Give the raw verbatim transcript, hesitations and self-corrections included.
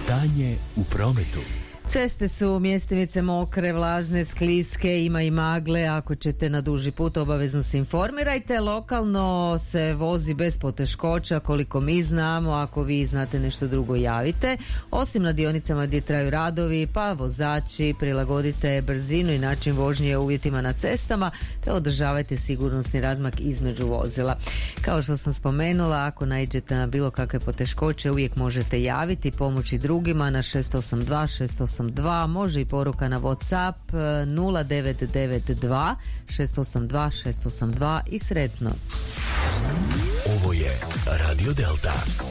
Stanje u prometu. Ceste su mjestimice mokre, vlažne, skliske, ima i magle. Ako ćete na duži put, obavezno se informirajte. Lokalno se vozi bez poteškoća, koliko mi znamo. Ako vi znate nešto drugo, javite. Osim na dionicama gdje traju radovi, pa vozači, prilagodite brzinu i način vožnje uvjetima na cestama, te održavajte sigurnosni razmak između vozila. Kao što sam spomenula, ako naiđete na bilo kakve poteškoće, uvijek možete javiti, pomoći drugima na šest osam dva šest osam dva, može i poruka na WhatsApp nula devet devet dva šest osam dva šest osam dva i sretno. Ovo je Radio Delta.